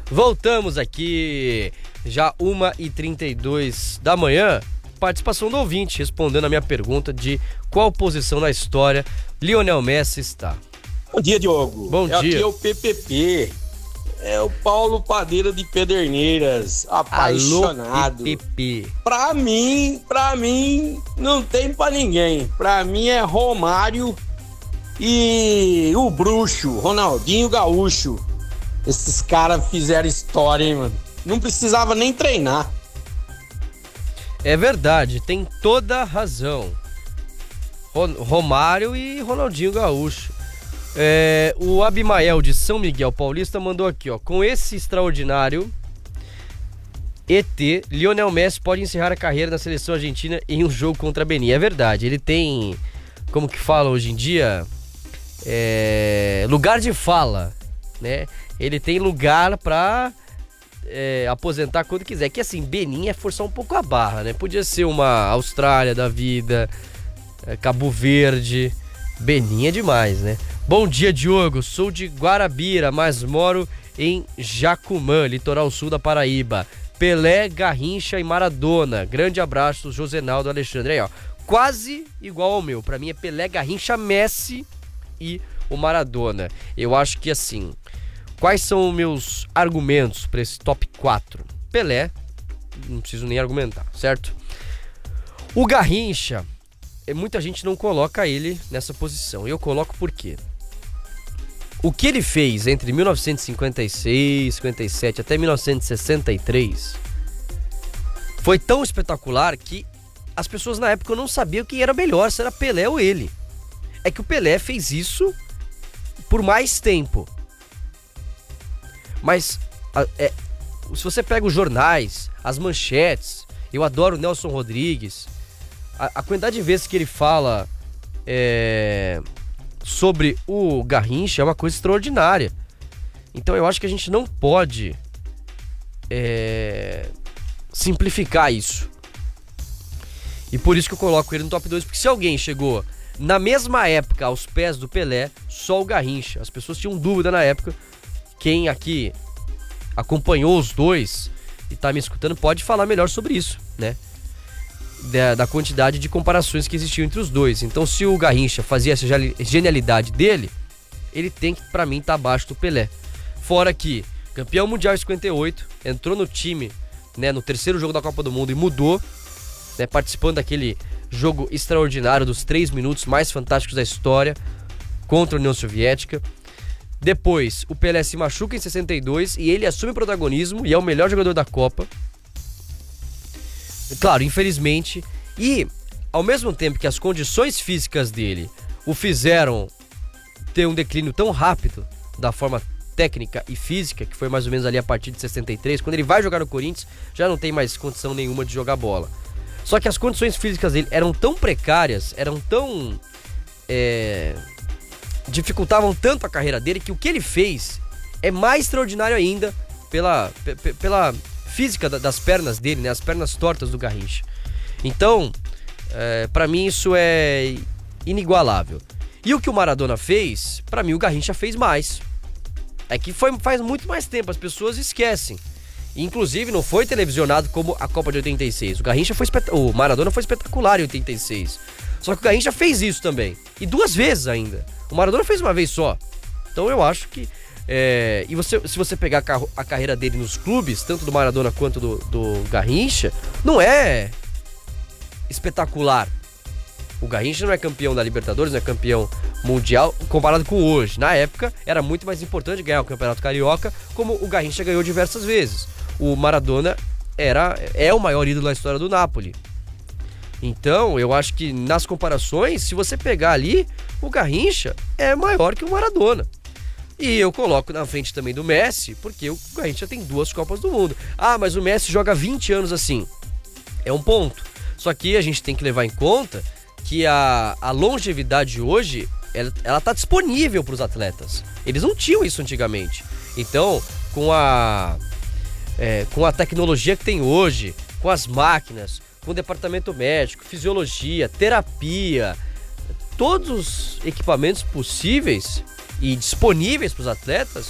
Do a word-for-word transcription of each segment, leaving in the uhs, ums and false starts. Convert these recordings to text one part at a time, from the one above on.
Voltamos aqui, já uma e trinta e dois da manhã, participação do ouvinte respondendo a minha pergunta de qual posição na história Lionel Messi está. Bom dia, Diogo. Bom é dia. Aqui é o P P P, é o Paulo Padeira de Pederneiras, apaixonado. Alô, P P P. Pra mim, pra mim, não tem pra ninguém. Pra mim é Romário e o bruxo, Ronaldinho Gaúcho. Esses caras fizeram história, hein, mano? Não precisava nem treinar. É verdade, tem toda a razão. Romário e Ronaldinho Gaúcho. É, o Abimael de São Miguel Paulista mandou aqui, ó. Com esse extraordinário E T, Lionel Messi pode encerrar a carreira na seleção argentina em um jogo contra a Benin. É verdade, ele tem, como que fala hoje em dia, é, lugar de fala, né? Ele tem lugar pra é, aposentar quando quiser. Que assim, Benin é forçar um pouco a barra, né? Podia ser uma Austrália da vida, é, Cabo Verde. Benin é demais, né? Bom dia, Diogo. Sou de Guarabira, mas moro em Jacumã, litoral sul da Paraíba. Pelé, Garrincha e Maradona. Grande abraço, Josenaldo Alexandre. Aí, ó, quase igual ao meu. Pra mim é Pelé, Garrincha, Messi e o Maradona. Eu acho que assim... Quais são os meus argumentos para esse top quatro? Pelé, não preciso nem argumentar, certo? O Garrincha, muita gente não coloca ele nessa posição. Eu coloco por quê? O que ele fez entre mil novecentos e cinquenta e seis, cinquenta e sete até mil novecentos e sessenta e três foi tão espetacular que as pessoas na época não sabiam quem era melhor, se era Pelé ou ele. É que o Pelé fez isso por mais tempo. Mas é, se você pega os jornais, as manchetes, eu adoro o Nelson Rodrigues, a, a quantidade de vezes que ele fala é, sobre o Garrincha é uma coisa extraordinária. Então eu acho que a gente não pode é, simplificar isso. E por isso que eu coloco ele no top dois, porque se alguém chegou na mesma época aos pés do Pelé, só o Garrincha. As pessoas tinham dúvida na época. Quem aqui acompanhou os dois e tá me escutando pode falar melhor sobre isso, né? Da, da quantidade de comparações que existiam entre os dois. Então, se o Garrincha fazia essa genialidade dele, ele tem que, pra mim, estar tá abaixo do Pelé. Fora que, campeão mundial em cinquenta e oito, entrou no time, né, no terceiro jogo da Copa do Mundo e mudou, né, participando daquele jogo extraordinário dos três minutos mais fantásticos da história contra a União Soviética. Depois, o Pelé se machuca em sessenta e dois e ele assume o protagonismo e é o melhor jogador da Copa. Claro, infelizmente. E, ao mesmo tempo que as condições físicas dele o fizeram ter um declínio tão rápido da forma técnica e física, que foi mais ou menos ali a partir de sessenta e três, quando ele vai jogar no Corinthians, já não tem mais condição nenhuma de jogar bola. Só que as condições físicas dele eram tão precárias, eram tão... É... dificultavam tanto a carreira dele que o que ele fez é mais extraordinário ainda pela, p- pela física da, das pernas dele, né? As pernas tortas do Garrincha. Então, é, pra mim isso é inigualável. E o que o Maradona fez, pra mim o Garrincha fez mais. É que foi, faz muito mais tempo, as pessoas esquecem. Inclusive não foi televisionado como a Copa de oitenta e seis. O Garrincha foi espet... o Maradona foi espetacular em oitenta e seis. Só que o Garrincha fez isso também. E duas vezes ainda. O Maradona fez uma vez só. Então eu acho que... É... E você, se você pegar a, car- a carreira dele nos clubes, tanto do Maradona quanto do, do Garrincha, não é espetacular. O Garrincha não é campeão da Libertadores, não é campeão mundial, comparado com hoje. Na época, era muito mais importante ganhar o Campeonato Carioca, como o Garrincha ganhou diversas vezes. O Maradona era, é o maior ídolo da história do Napoli. Então, eu acho que nas comparações, se você pegar ali, o Garrincha é maior que o Maradona. E eu coloco na frente também do Messi, porque o Garrincha tem duas Copas do Mundo. Ah, mas o Messi joga vinte anos assim. É um ponto. Só que a gente tem que levar em conta que a, a longevidade hoje, ela, ela tá disponível para os atletas. Eles não tinham isso antigamente. Então, com a, é, com a tecnologia que tem hoje, com as máquinas, com o departamento médico, fisiologia, terapia, todos os equipamentos possíveis e disponíveis para os atletas,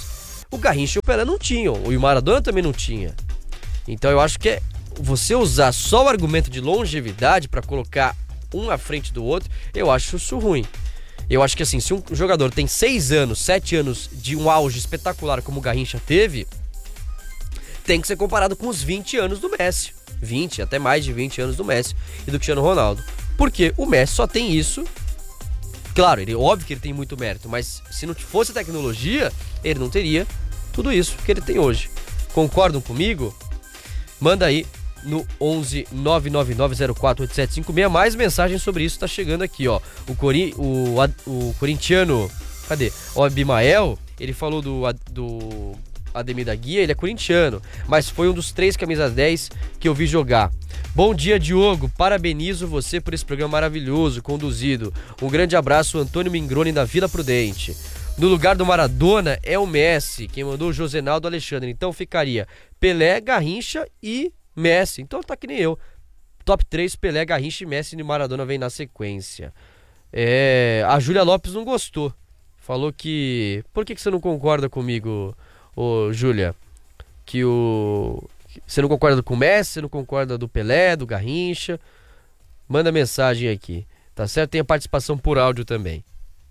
o Garrincha e o Pelé não tinham, o Maradona também não tinha. Então eu acho que é você usar só o argumento de longevidade para colocar um à frente do outro, eu acho isso ruim. Eu acho que assim, se um jogador tem seis anos, sete anos de um auge espetacular como o Garrincha teve, tem que ser comparado com os vinte anos do Messi. vinte, até mais de vinte anos do Messi e do Cristiano Ronaldo. Porque o Messi só tem isso. Claro, ele, óbvio que ele tem muito mérito, mas se não fosse tecnologia, ele não teria tudo isso que ele tem hoje. Concordam comigo? Manda aí no onze nove nove nove zero quatro oito sete cinco seis. Mais mensagens sobre isso tá chegando aqui, ó. O, Cori, o, o corintiano, cadê? O Abimael, ele falou do, do Ademir da Guia, ele é corintiano, mas foi um dos três camisas dez que eu vi jogar. Bom dia, Diogo, parabenizo você por esse programa maravilhoso, conduzido. Um grande abraço, Antônio Mingroni da Vila Prudente. No lugar do Maradona é o Messi, quem mandou o Josenaldo Alexandre, então ficaria Pelé, Garrincha e Messi. Então tá que nem eu, top três, Pelé, Garrincha e Messi, e Maradona vem na sequência. É, a Júlia Lopes não gostou, falou que... Por que, que você não concorda comigo, ô Júlia? Que o... Você não concorda com o Messi, você não concorda do Pelé, do Garrincha? Manda mensagem aqui, tá certo? Tem a participação por áudio também.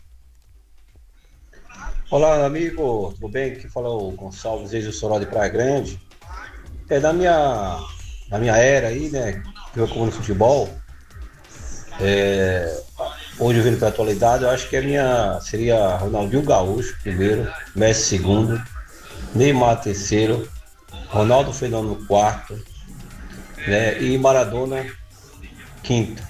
Olá, amigo, tudo bem? Aqui fala o Gonçalves, ex-Soró de Praia Grande. É da minha, da minha era aí, né? Que eu como no futebol. É, hoje vindo para a atualidade, eu acho que a minha seria Ronaldinho Gaúcho primeiro, Messi segundo, Neymar terceiro, Ronaldo Fenômeno quarto, né? E Maradona quinto.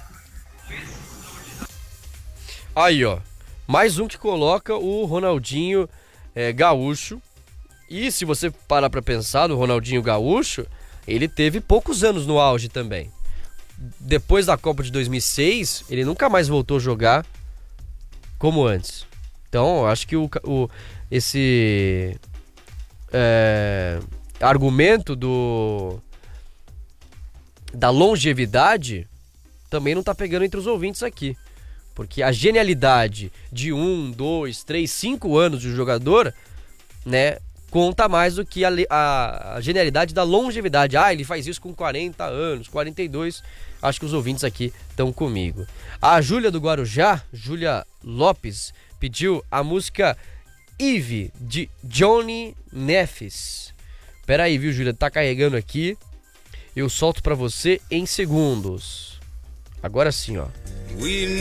Aí, ó. Mais um que coloca o Ronaldinho é, Gaúcho. E se você parar pra pensar no Ronaldinho Gaúcho, ele teve poucos anos no auge também. Depois da Copa de dois mil e seis, ele nunca mais voltou a jogar como antes. Então, acho que o, o, esse é, argumento do, da longevidade também não tá pegando entre os ouvintes aqui. Porque a genialidade de um, dois, três, cinco anos de um jogador, né, conta mais do que a, a, a genialidade da longevidade. Ah, ele faz isso com quarenta anos, quarenta e dois. Acho que os ouvintes aqui estão comigo. A Júlia do Guarujá, Júlia Lopes, pediu a música Eve, de Johnny Neffes. Pera aí, viu, Júlia? Tá carregando aqui. Eu solto pra você em segundos. Agora sim, ó.